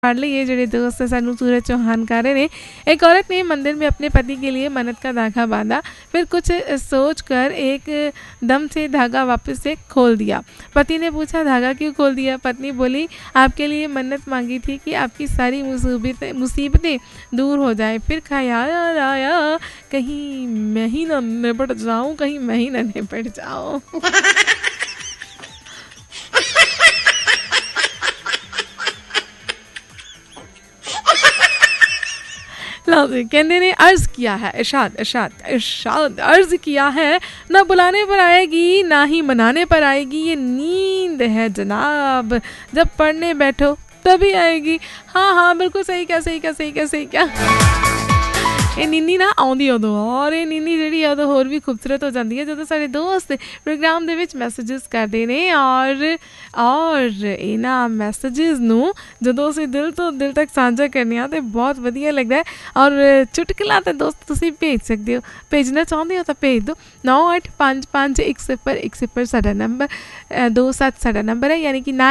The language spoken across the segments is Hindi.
ये ਜਿਹੜੇ दोस्त सानू सूरज चौहान कह रहे हैं, एक औरत ने मंदिर में अपने पति के लिए मन्नत का धागा बांधा, फिर कुछ सोच कर एक दम से धागा वापस से खोल दिया। पति ने पूछा धागा क्यों खोल दिया? पत्नी बोली आपके लिए मन्नत मांगी थी कि आपकी सारी मुसीबतें दूर हो जाए। फिर ख्याल आया कहीं मैं ही ना निपट जाऊं, कहीं मैं ही ना निपट जाऊं। कहने ने अर्ज किया है, इरशाद इरशाद इरशाद अर्ज किया है, ना बुलाने पर आएगी ना ही मनाने पर आएगी, ये नींद है जनाब, जब पढ़ने बैठो तभी आएगी। हाँ हाँ बिल्कुल सही क्या सही क्या सही क्या सही क्या। ਇਹ ਨੀਨੀ ਨਾ ਆਉਂਦੀ ਉਦੋਂ, ਔਰ ਇਹ ਨੀਨੀ ਜਿਹੜੀ ਆ ਉਦੋਂ ਹੋਰ ਵੀ ਖੂਬਸੂਰਤ ਹੋ ਜਾਂਦੀ ਹੈ ਜਦੋਂ ਸਾਡੇ ਦੋਸਤ ਪ੍ਰੋਗਰਾਮ ਦੇ ਵਿੱਚ ਮੈਸੇजेस ਕਰਦੇ ਨੇ। ਔਰ ਇਹਨਾਂ ਮੈਸੇजेस ਨੂੰ ਜਦੋਂ ਅਸੀਂ ਦਿਲ ਤੋਂ ਦਿਲ ਤੱਕ ਸਾਂਝਾ ਕਰਨੇ ਆ ਤਾਂ ਬਹੁਤ ਵਧੀਆ ਲੱਗਦਾ ਹੈ। ਔਰ ਚੁਟਕਲਾ ਤਾਂ ਦੋਸਤ ਤੁਸੀਂ ਭੇਜ ਸਕਦੇ ਹੋ, ਭੇਜਣਾ ਚਾਹੁੰਦੇ ਹੋ ਤਾਂ ਭੇਜ ਦਿਓ। 98551010 ਸਾਡਾ ਨੰਬਰ, 27 ਸਾਡਾ ਨੰਬਰ ਹੈ, ਯਾਨੀ ਕਿ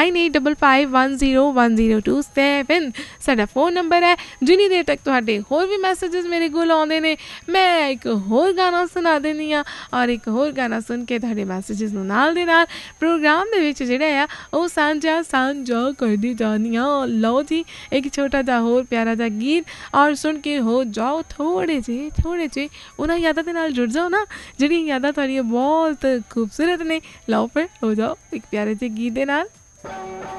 9855101027 ਸਾਡਾ फ़ोन नंबर है। जिन्नी देर तक तुहाडे होर भी मैसेजेस मेरे कोल आउंदे ने, मैं एक होर गाना सुना देनी आ, और एक होर गाना सुन के तुहाडे मैसेजेस नूं नाल दे नाल प्रोग्राम दे विच जिहड़ा आ ओह सांझा करदी जानी आ। लो जी एक छोटा जा होर प्यारा जा गीत और सुन के हो जाओ थोड़े जे उन्हां यादां दे नाल जुड़ जाओ ना, जिहड़ियां यादां तुहाडीआं बहुत खूबसूरत ने। लो फिर हो जाओ एक प्यारे जे गीत दे नाल।